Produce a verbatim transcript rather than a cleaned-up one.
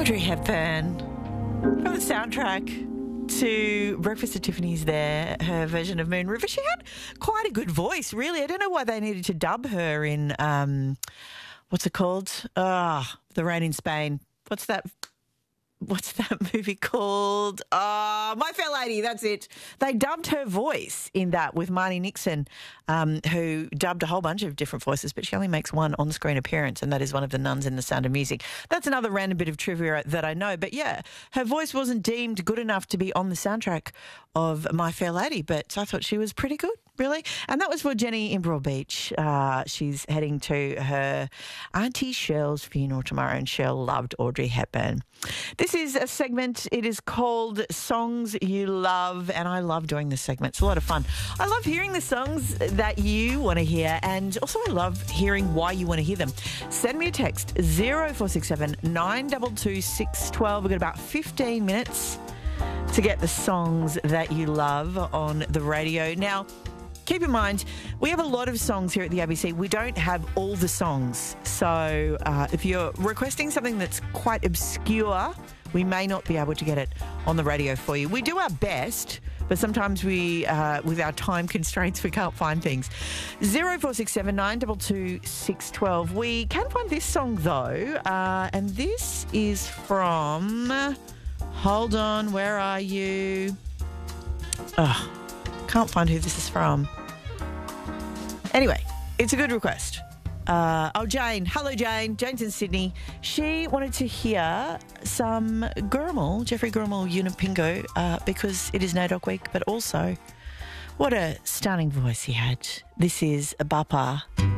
Audrey Hepburn from the soundtrack to Breakfast at Tiffany's there, her version of Moon River. She had quite a good voice, really. I don't know why they needed to dub her in, um, what's it called? Ah, The Rain in Spain. What's that? What's that movie called? Oh, My Fair Lady, that's it. They dubbed her voice in that with Marnie Nixon, um, who dubbed a whole bunch of different voices, but she only makes one on-screen appearance, and that is one of the nuns in The Sound of Music. That's another random bit of trivia that I know. But, yeah, her voice wasn't deemed good enough to be on the soundtrack of My Fair Lady, but I thought she was pretty good, really. And that was for Jenny in Broadbeach. Uh, she's heading to her Auntie Shirl's funeral tomorrow, and Shirl loved Audrey Hepburn. This is a segment. It is called Songs You Love, and I love doing this segment. It's a lot of fun. I love hearing the songs that you want to hear, and also I love hearing why you want to hear them. Send me a text, zero four six seven nine two two six one two. We've got about fifteen minutes to get the songs that you love on the radio. Now, keep in mind, we have a lot of songs here at the A B C. We don't have all the songs. So uh, if you're requesting something that's quite obscure, we may not be able to get it on the radio for you. We do our best, but sometimes we, uh, with our time constraints, we can't find things. zero four six seven nine two two six one two. We can find this song, though, uh, and this is from... Hold on, where are you? Oh, can't find who this is from. Anyway, it's a good request. Uh, oh, Jane. Hello, Jane. Jane's in Sydney. She wanted to hear some Gurmal, Jeffrey Gurmal, Unipingo, uh, because it is NAIDOC week, but also what a stunning voice he had. This is Bapa.